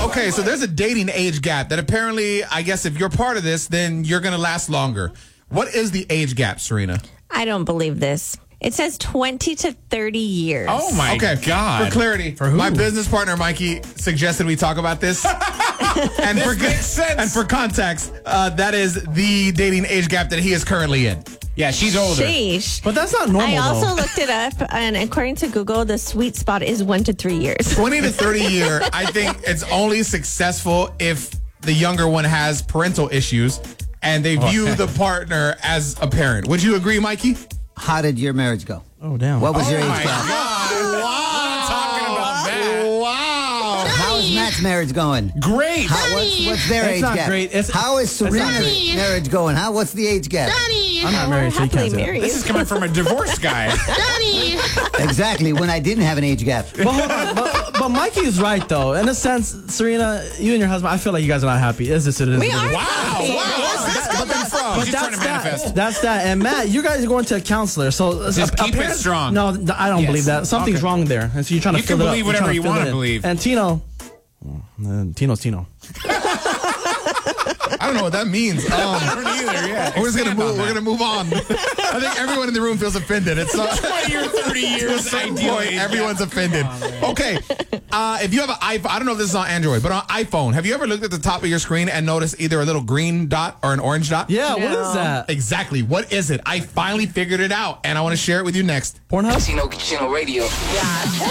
Okay, so there's a dating age gap that apparently, I guess if you're part of this, then you're going to last longer. What is the age gap, Serena? I don't believe this. It says 20 to 30 years. Oh, my God. For clarity, For who? my business partner, Mikey, suggested we talk about this. And This makes sense. And for context, that is the dating age gap that he is currently in. Yeah, she's older. Sheesh. But that's not normal, I also though. looked it up, and according to Google, the sweet spot is 1 to 3 years. 20 to 30 year, I think it's only successful if the younger one has parental issues and they view the partner as a parent. Would you agree, Mikey? How did your marriage go? Oh, damn. What was your age my gap? God. Wow. Talking about that. Wow. How's Matt's marriage going? Great. What's their It's age not gap? great. How is not Serena's great. marriage going? What's the age gap? I'm not married, so you Happily can't say that. married. This is coming from a divorced guy. Exactly, when I didn't have an age gap. But hold on, but Mikey is right though. In a sense, Serena, you and your husband, I feel like you guys are not happy. It's just it is. We what it are is. Wow. Where's this coming from? She's trying to manifest. That's that. And Matt, you guys are going to a counselor, so Just keep it strong. No, I don't Yes. believe that. Something's Okay. wrong there, and so you're trying to You fill can it up. believe You're whatever trying you fill wanna it in. believe. And Tino, Tino's Tino. I don't know what that means. I don't either, yeah. We're just gonna Expand move. on We're that. gonna move on. I think everyone in the room feels offended. It's 20 or 30 years, ideally. point, everyone's offended. Okay, if you have an iPhone, I don't know if this is on Android, but on iPhone, have you ever looked at the top of your screen and noticed either a little green dot or an orange dot? Yeah, what No. is that? Exactly. What is it? I finally figured it out, and I want to share it with you next. Pornhub? Chino Radio.